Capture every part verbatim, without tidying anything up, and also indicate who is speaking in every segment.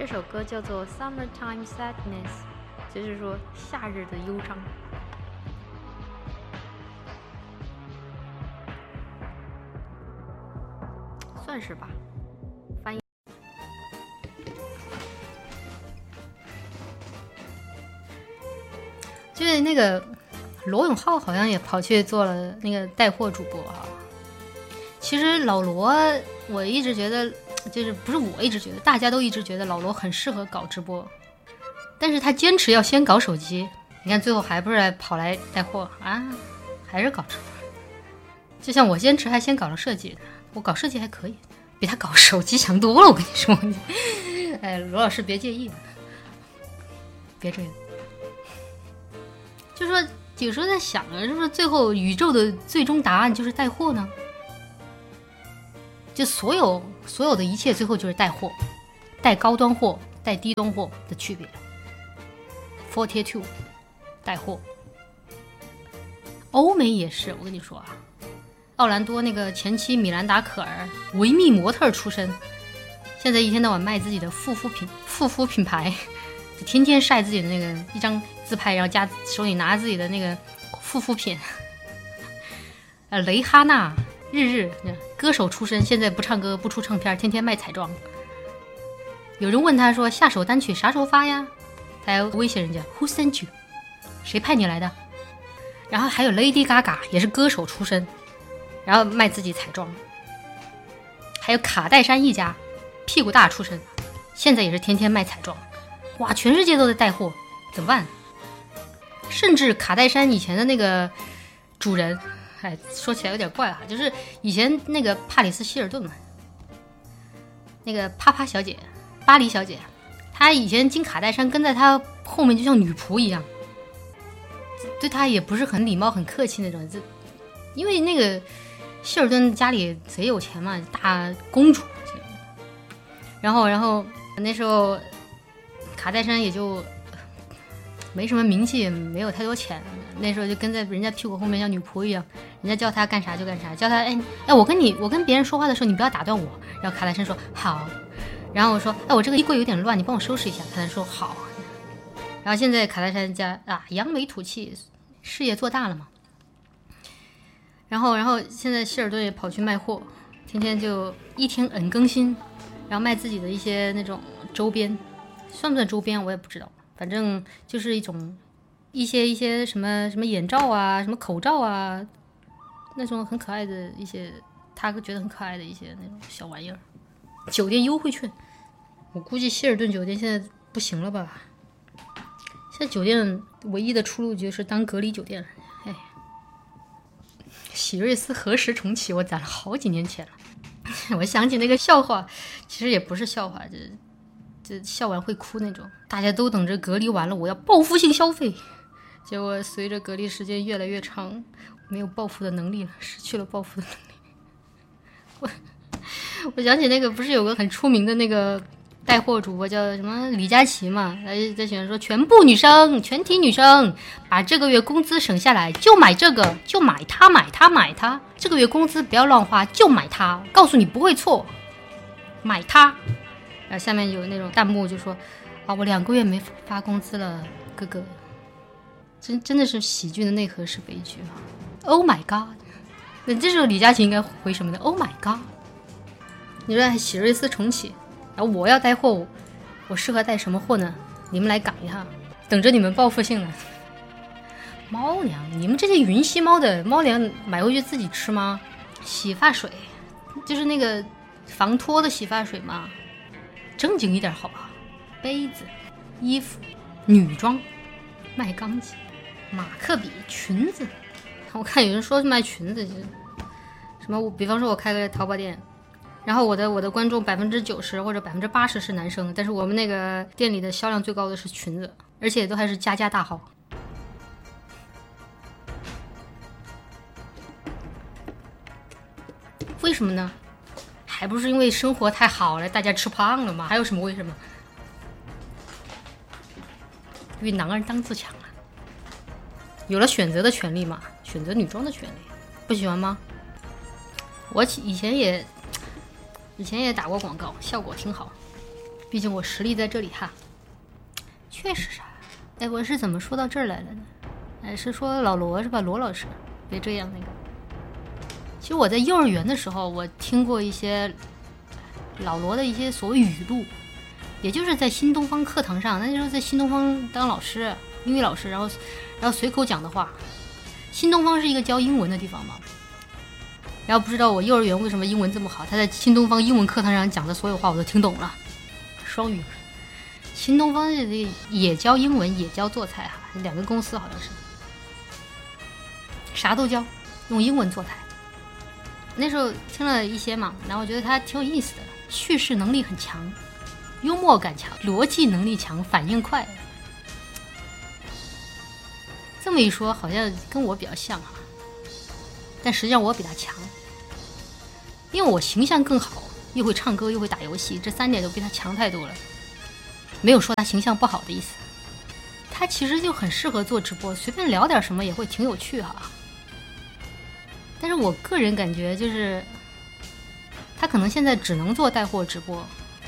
Speaker 1: 这首歌叫做 Summertime Sadness， 就是说夏日的忧伤。算是吧，翻译。就是那个罗永浩好像也跑去做了那个带货主播啊。其实老罗，我一直觉得，就是不是我一直觉得，大家都一直觉得老罗很适合搞直播，但是他坚持要先搞手机，你看最后还不是跑来带货啊，还是搞直播。就像我坚持还先搞了设计，我搞设计还可以，比他搞手机强多了，我跟你说。哎，罗老师别介意，别这样。就说有时候在想啊，是不是最后宇宙的最终答案就是带货呢？就所有所有的一切最后就是带货，带高端货带低端货的区别。Forty Two 带货，欧美也是，我跟你说啊，奥兰多那个前妻米兰达可儿，维密模特出身，现在一天到晚卖自己的护肤品护肤品牌，就天天晒自己的那个一张自拍，然后加手里拿自己的那个护肤品。呃，蕾哈娜日日歌手出身，现在不唱歌不出唱片，天天卖彩妆。有人问他说下首单曲啥时候发呀，他还威胁人家 Who sent you， 谁派你来的。然后还有 Lady Gaga 也是歌手出身，然后卖自己彩妆。还有卡戴珊一家屁股大出身，现在也是天天卖彩妆。哇，全世界都在带货，怎么办？甚至卡戴珊以前的那个主人，哎，说起来有点怪哈，就是以前那个帕里斯希尔顿嘛，那个啪啪小姐，巴黎小姐，她以前经卡戴珊跟在她后面就像女仆一样，对她也不是很礼貌很客气那种，就因为那个希尔顿家里贼有钱嘛，大公主，然后然后那时候卡戴珊也就没什么名气，没有太多钱，那时候就跟在人家屁股后面像女仆一样，人家叫他干啥就干啥，叫他哎哎，我跟你我跟别人说话的时候你不要打断我。然后卡戴珊说好，然后我说哎，我这个衣柜有点乱，你帮我收拾一下。卡戴珊说好。然后现在卡戴珊家啊扬眉吐气，事业做大了嘛。然后然后现在希尔顿也跑去卖货，天天就一天 N 更新，然后卖自己的一些那种周边，算不算周边我也不知道。反正就是一种一些一些什么什么眼罩啊，什么口罩啊，那种很可爱的一些，他觉得很可爱的一些那种小玩意儿。酒店优惠券，我估计希尔顿酒店现在不行了吧？现在酒店唯一的出路就是当隔离酒店了。哎，喜瑞斯何时重启？我攒了好几年前了。我想起那个笑话，其实也不是笑话，这。这笑完会哭那种，大家都等着隔离完了，我要报复性消费。结果随着隔离时间越来越长，没有报复的能力了，失去了报复的能力。我我想起那个不是有个很出名的那个带货主播叫什么李佳琦嘛，他在喜欢说全部女生全体女生把这个月工资省下来就买这个，就买它买它买它，这个月工资不要乱花，就买它，告诉你不会错，买它。然后下面有那种弹幕就说啊，我两个月没发工资了，哥哥，真真的是喜剧的内核是悲剧啊 ！Oh my god！ 那这时候李佳琦应该回什么呢 ？Oh my god！ 你说喜瑞斯重启，然后我要带货，我适合带什么货呢？你们来赶一下，等着你们报复性呢。猫粮，你们这些云吸猫的猫粮买回去自己吃吗？洗发水，就是那个防脱的洗发水嘛。正经一点好吧，杯子、衣服、女装、卖钢琴、马克笔、裙子。我看有人说是卖裙子，什么我比方说我开个淘宝店，然后我的我的观众百分之九十或者百分之八十是男生，但是我们那个店里的销量最高的是裙子，而且都还是家家大号。为什么呢？还不是因为生活太好了，大家吃胖了吗？还有什么为什么？因为男儿当自强啊，有了选择的权利嘛，选择女装的权利，不喜欢吗？我以前也以前也打过广告，效果挺好。 毕竟我实力在这里哈。确实啊，哎，我是怎么说到这儿来了呢？哎，是说老罗是吧？罗老师，别这样那个。其实我在幼儿园的时候，我听过一些老罗的一些所谓语录，也就是在新东方课堂上，那就是在新东方当老师，英语老师，然后然后随口讲的话。新东方是一个教英文的地方嘛，然后不知道我幼儿园为什么英文这么好，他在新东方英文课堂上讲的所有话我都听懂了，双语。新东方也教英文也教做菜哈，两个公司好像是啥都教，用英文做菜。那时候听了一些嘛，然后我觉得他挺有意思的，叙事能力很强，幽默感强，逻辑能力强，反应快。这么一说好像跟我比较像哈，但实际上我比他强，因为我形象更好，又会唱歌又会打游戏，这三点都比他强太多了。没有说他形象不好的意思，他其实就很适合做直播，随便聊点什么也会挺有趣哈。但是我个人感觉就是他可能现在只能做带货直播。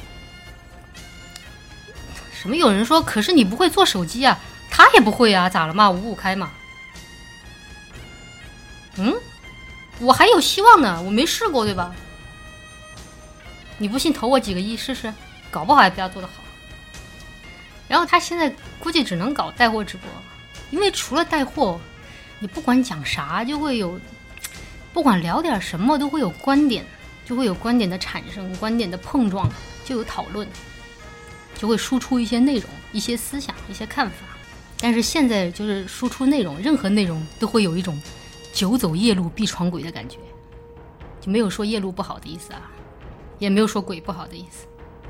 Speaker 1: 什么有人说可是你不会做手机啊，他也不会啊，咋了嘛，五五开嘛。嗯，我还有希望呢，我没试过对吧？你不信投我几个亿试试，搞不好还比他做得好。然后他现在估计只能搞带货直播，因为除了带货，你不管讲啥就会有，不管聊点什么都会有观点，就会有观点的产生，观点的碰撞，就有讨论，就会输出一些内容，一些思想，一些看法。但是现在就是输出内容，任何内容都会有一种久走夜路必闯鬼的感觉，就没有说夜路不好的意思啊，也没有说鬼不好的意思，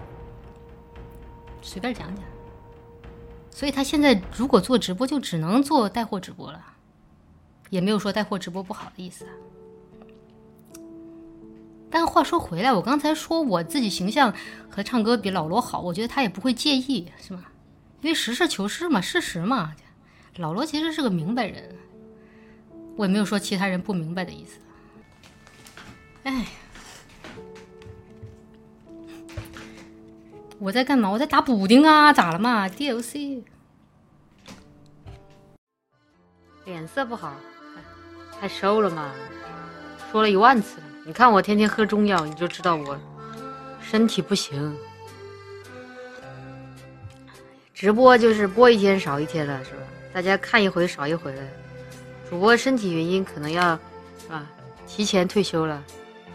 Speaker 1: 随便讲讲。所以他现在如果做直播就只能做带货直播了，也没有说带货直播不好的意思啊。但话说回来，我刚才说我自己形象和唱歌比老罗好，我觉得他也不会介意，是吗？因为实事求是嘛，事实嘛。老罗其实是个明白人，我也没有说其他人不明白的意思。哎，我在干嘛？我在打补丁啊，咋了嘛 ？D L C。脸色不好，太瘦了嘛？说了一万次了，你看我天天喝中药，你就知道我身体不行。直播就是播一天少一天了，是吧？大家看一回少一回了。主播身体原因可能要，是吧？提前退休了。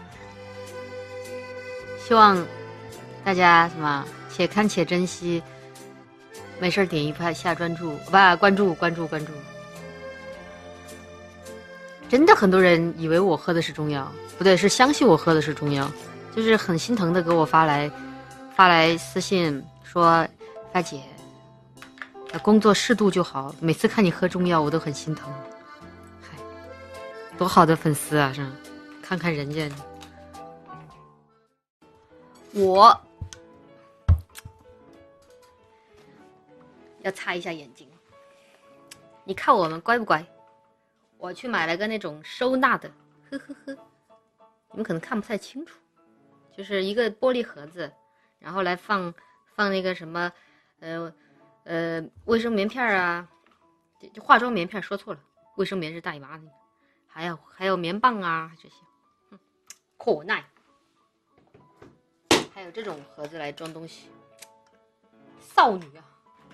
Speaker 1: 希望大家什么且看且珍惜，没事点一拍下专注，不关注关注关注。真的很多人以为我喝的是中药，不对，是相信我喝的是中药，就是很心疼的给我发来发来私信说，发姐，工作适度就好，每次看你喝中药我都很心疼。嗨，多好的粉丝啊，是吧？看看人家，我要擦一下眼睛，你看我们乖不乖？我去买了个那种收纳的，呵呵呵，你们可能看不太清楚，就是一个玻璃盒子，然后来放放那个什么，呃呃，卫生棉片啊，就化妆棉片，说错了，卫生棉是大姨妈那个，还有还有棉棒啊这些，嗯，可耐，还有这种盒子来装东西，少女啊，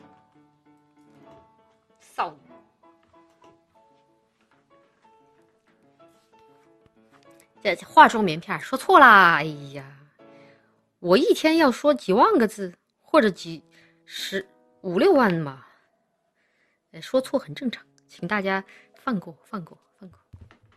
Speaker 1: 少女。这化妆棉片说错啦！哎呀，我一天要说几万个字，或者几十五六万嘛，说错很正常，请大家放过放过放过。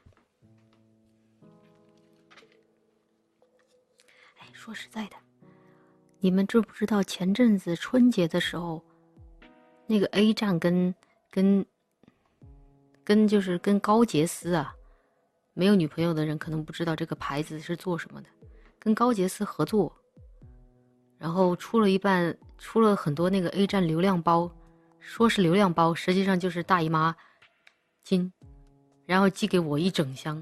Speaker 1: 哎，说实在的，你们知不知道前阵子春节的时候，那个 A 站跟跟跟就是跟高洁丝啊。没有女朋友的人可能不知道这个牌子是做什么的，跟高洁丝合作，然后出了一半，出了很多那个 A 站流量包，说是流量包，实际上就是大姨妈巾，然后寄给我一整箱。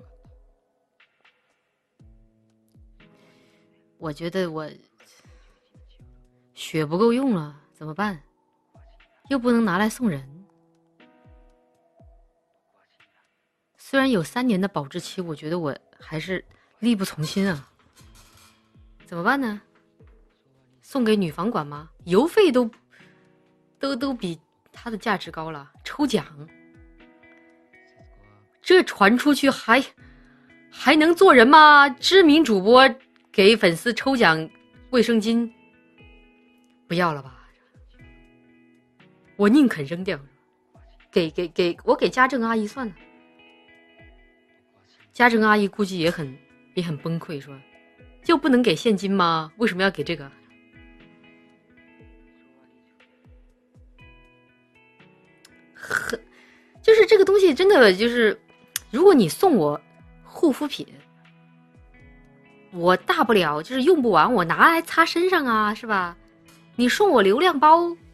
Speaker 1: 我觉得我血不够用了，怎么办？又不能拿来送人。虽然有三年的保质期，我觉得我还是力不从心啊。怎么办呢？送给女房管吗？邮费都都都比它的价值高了。抽奖，这传出去还还能做人吗？知名主播给粉丝抽奖卫生巾，不要了吧？我宁肯扔掉，给给给我给家政阿姨算了。家政阿姨估计也很也很崩溃，说就不能给现金吗？为什么要给这个？很就是这个东西真的就是，如果你送我护肤品，我大不了就是用不完，我拿来擦身上啊，是吧？你送我流量包，